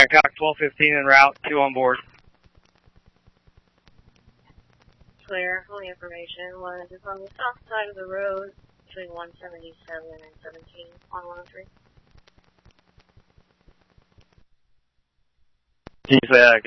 Bangkok 1215 en route, 2 on board. Clear, only information was it's on the south side of the road between 177 and 17 on 103. Can you say that again?